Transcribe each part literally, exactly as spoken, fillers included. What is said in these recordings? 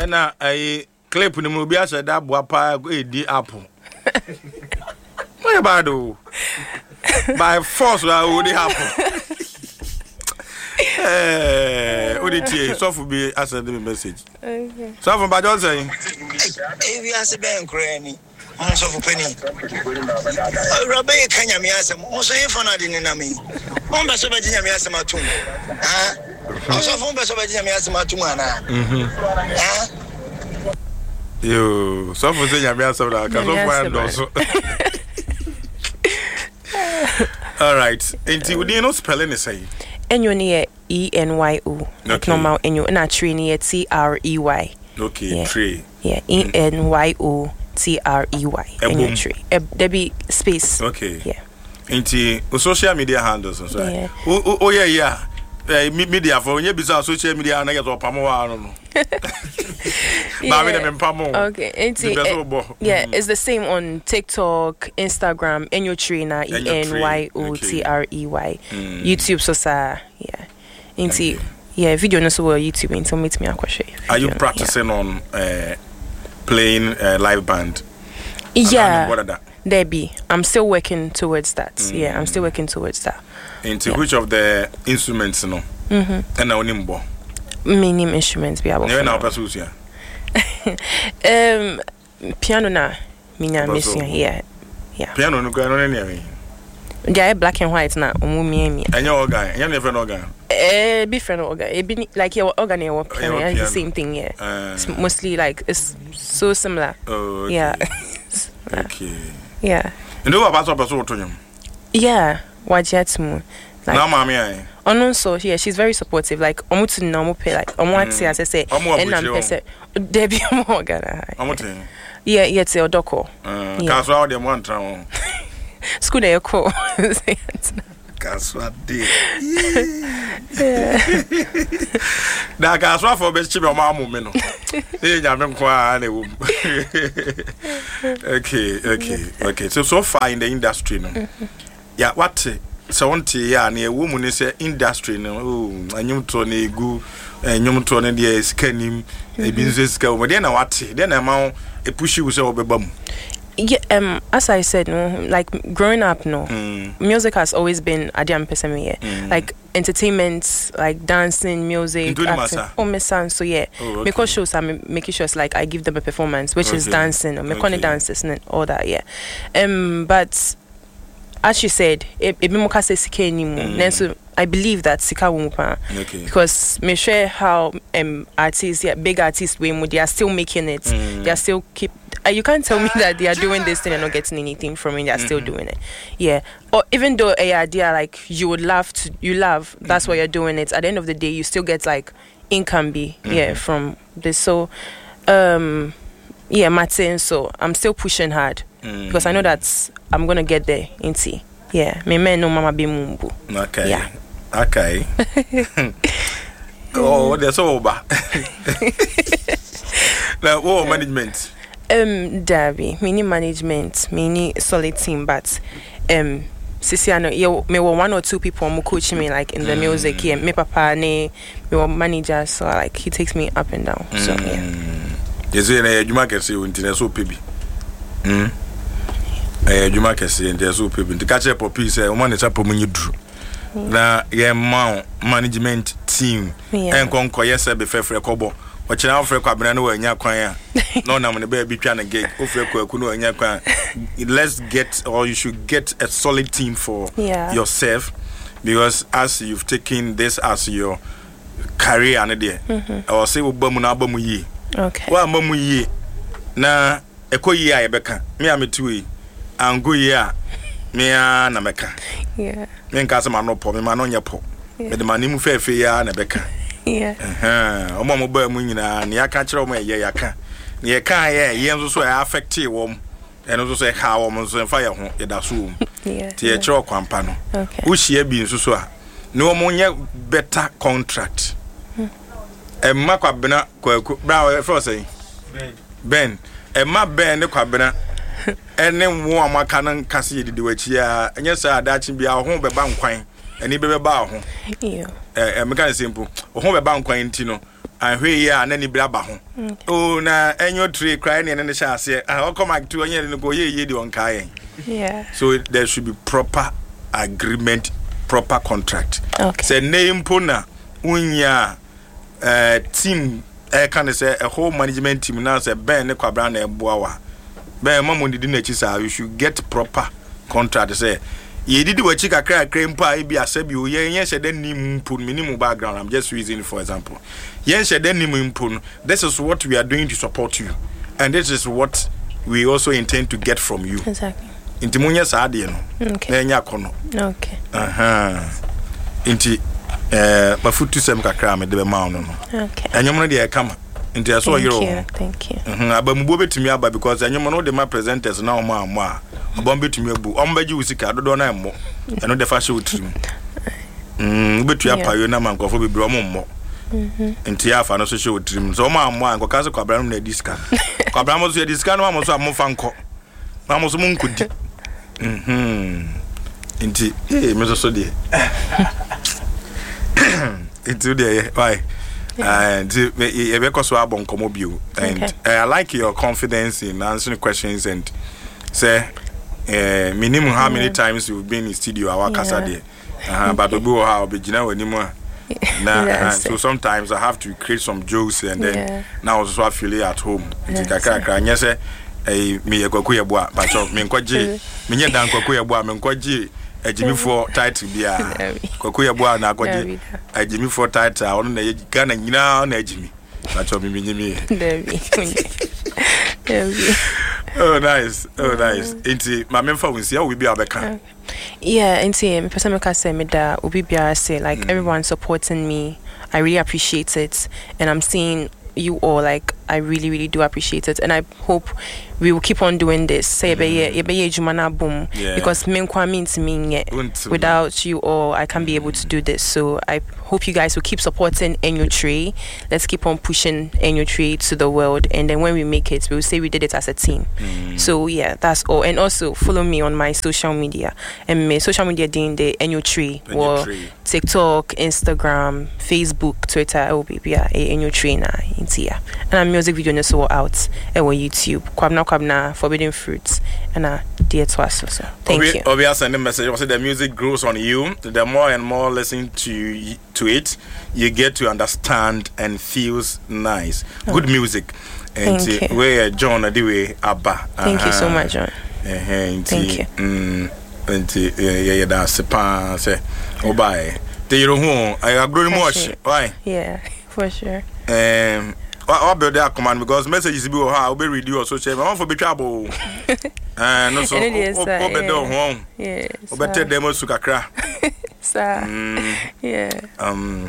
na ai clip ni mu bi a da boapa e di apple why bad o by force we would happen eh oditi so for be send me message okay so for bajo say eh we as ben krani on so for penny robe kanya me asem on so yin fana de na me on be so be nya me asem atum ah on so for be so be nya me asem atum ana mhm ah yo so for say nya me asem da ka so for ndo so all right enti we dey no spelling is say enyo ne E N Y O like normal enyo na tree ne T R E Y okay yeah. Tree yeah E N Y O T R E Y enyo tree e there be space okay yeah enti social media handles so yeah. oh oh yeah yeah eh media for onye bisa social media na get opamo wa no ba me dem pamo okay enti yeah it's the same on TikTok, Instagram, enyo tree na E N Y O T R E Y YouTube so sa yeah enti okay. Yeah video no so well YouTube enti meet me akwa share are you practicing yeah. on uh, playing uh, live band yeah what are that there be I'm still working towards that mm. yeah I'm still working towards that into yeah. which of the instruments no mhm and na onimbo many instruments be able you na pass yeah um piano na minya mission here yeah piano no go no na they black and white na omumi emi anya organ anya ne friend organ eh be friend organ e be like your organ e work piano it's the same thing yeah uh, it's mostly like it's so similar oh okay. Yeah okay yeah and do about so person to nyum yeah wajetmu like na mama ai ono so yeah she's very supportive like omutu na omu pay like omu ati as I say and am pese Debbie mo gana omutu yeah yeah te odoko ka so how dem wan tra won school dey ko ka so ade da ka so for be chibe o ma amu me no e nya me nko a na ewu okay okay okay so so far in the industry no yeah what so want ya na ewu mu ne say industry no oh anyum to na egu anyum to na de skanim e bi nso ska o de na what de na ma e push you say obeba mu yeah um as I said no like growing up no mm. music has always been adiam person here mm. like entertainment like dancing music acting oh my son so yeah oh, okay. Because shows I'm making sure it's like I give them a performance which okay. is dancing or me okay. dances and all that yeah um but as she said it be mo ka say sika enimu so I believe that sika wo pa because me share how um artists yeah big artists we they are still making it mm. they are still keep uh, you can't tell me that they are doing this thing and not getting anything from it they are mm-hmm. still doing it yeah or even though a idea like you would love to you love that's mm-hmm. why you're doing it at the end of the day you still get like income be mm-hmm. yeah from this so um yeah Martin so I'm still pushing hard mm. because I know that I'm gonna get there into yeah me men no mama be mumbu okay yeah okay oh there's over now what management um Derby mini management mini solid team but um sisi ano yeah me one or two people who coach me like in the mm. music yeah me papa ne me one manager so like he takes me up and down so mm. yeah yes na adwuma kese unti so pebi mm eh adwuma kese nti so pebi nti ka che popi say o man cha pomunyi duru na ye ma management team en konko yes be fefre kobo o kira ofre kwa bena no wanya kwan a no na mo ne ba bi twa na gig ofre kwa aku no wanya kwan let's get or you should get a solid team for yeah. yourself because as you've taken this as your career and there or say obamu na abamu yi okay wa mamu yi na ekoyi a yebeka me ametu yi ango yi a me a na meka yeah me nka se ma no po me ma no nye po me de ma ni mu fefe ya na beka yeah eh omo mo ba mu nyina ne aka kire omo ye yaka ne ye kan ye ye nso so e affect wo eno nso so e ha wo nso fa ye ho ye da so yeah ti ye kire kwampa no okay wo hie bi nso so a ne omo nye better contract e ma kwa bena kwa bra for say ben ben e ma ben ne kwa bena ene wo amaka nan kase yedidi wachi a enye sa adachi bia ho beba nkwan ani beba ba ho yeah eh e meka simple ho beba nkwan nti no and we ya na ni bra ba ho oh na enyo tree cry na ne sha ase ah come back to onye ne go ye ye di on kai yeah so there should be proper agreement proper contract okay say name pona unya uh team eh can say a whole management team now say ben ne kwabra na eboa wa ben mamu didi na chi sa you should get proper contract say ye didi wachi kakra krempa e bi asabi o ye yen hye den nim pun minimum background I'm just using for example yen hye den nim pun this is what we are doing to support you and this is what we also intend to get from you exactly inti munya saade no na nya kono okay aha inti eh mafutu sem kakra me de be ma no no okay anyom no de e kama inti aso yero thank you mhm abamubo betumi aba because anyom no de ma presenters na omo amo a obon betumi abu ombaji usika dodo na emmo eno de fa show trim mm betu apayo na mankofo bebre omo mmo mhm inti afa no so show trim so omo amo anko kaze kwabra no na diska kwabra mo so diska no amo so amo fa nko na mo so mo nkudi mhm inti eh me so so de inti de why and you be so abon komo bio and okay. uh, I like your confidence in answering questions and say uh, minimum how many times you've been in studio our casa there uh, but obi wo ha obegina wanimu na so sometimes I have to create some jokes and then yeah. now also I feel at home inti kakra anya say eh me yakwaku yeboa but me nkwaje me nya dan kwaku yeboa me nkwaje Ajimi for title bia kwaku yeboa na akwaje Ajimi for title ono na Ghana nyina na Ajimi but me nyimi Debbie Debbie oh nice oh nice inti ma memfa wonsia we bia beka yeah inti me person make say me da obi bia say like mm. everyone supporting me I really appreciate it and I'm seeing you all like I really really do appreciate it and I hope we will keep on doing this say mm. be jumana boom yeah. because men kwa means me without you all I can't be able to do this so I hope you guys will keep supporting Enyo Tree. Let's keep on pushing Enyo Tree to the world and then when we make it we will say we did it as a team mm. so yeah that's all and also follow me on my social media and my social media doing the Enyo Tree or TikTok, Instagram, Facebook, Twitter oh baby yeah Enyo Tree na intia and I'm music video no so out and on YouTube kwabna kwabna forbidden fruits and uh dear to us so thank Obi, you Obi send a message also the music grows on you the more and more listen to to it you get to understand and feels nice oh. good music and thank you. Where John Adiwe Abba thank uh-huh. you so much John uh-huh. thank you mm and yeah yeah that's pa say oh bye the you know I agree much why yeah for sure um what build that command because messages be how be read your social media for be trouble eh no so obedo ho yes obete demo su kakra sir yeah um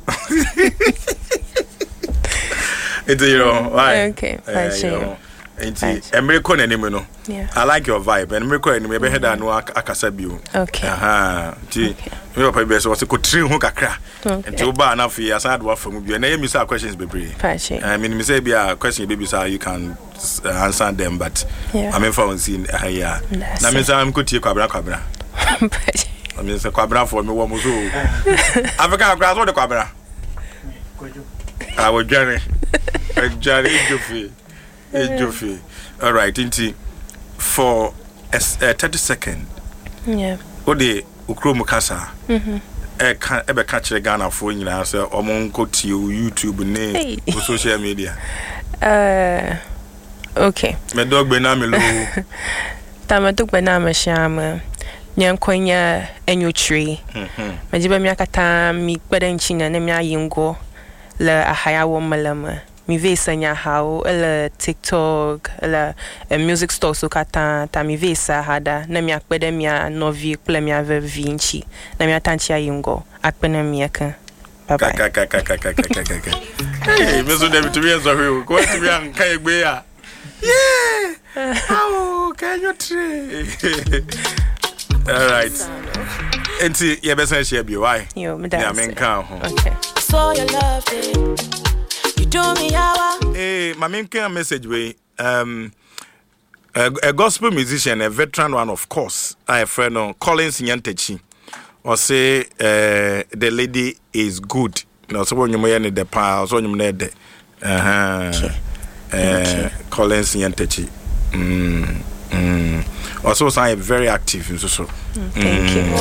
it's you know why okay fine Enti American anime no. Yeah. I like your vibe and American anime be head no akasa bio. Okay. Aha. Ti me papa be so was ko tiri ho kakra. Enti o ba na fi aside do afamu bio na yemi say questions bebre. Fine. I mean me say be a question baby say you can uh, answer them but yeah. I mean for see uh, yeah. Na me say am ko tie kwabra kwabra. I mean say kwabra for me wo mo so. Africa kwabra so de kwabra. I will journey. Journey Jofi. Jofi. All right, inti for a uh, thirty second. Yeah. Ode ukromu kasa. Mhm. E ka e be ka kire Ghana fo nyina say omo nkoti YouTube ne social media. Uh okay. Me dog be na me lo. Ta me dog be na me shama. Nyankonya Enyo Tree. Mhm. Me jiba mi akata mi gbeda nchina na mi ayingo le ahaya wo malama. Mi ve sanya how ele TikTok ele music store so kata ta mi ve sa hada na mi akpede mi novi kple mi ave vinci na mi atanchi ayingo akpena mi aka bye bye ka ka ka ka ka ka ka ka eh me so dem to be so we ko to be an kai egbe ya yeah how can you tree all right enti ye be san share bi why yo me da me nka ho okay so you love it do me hour. Hey, my main message way. Um, a, a gospel musician, a veteran one, of course. I have a friend on Collins Nyantechi. Or say uh, the lady is good. No, so when you may need the pile, so you need the uh-huh. Uh, Collins Yantechi. Mm. Mm. Also, I'm very active. So, so. Mm, thank mm. you.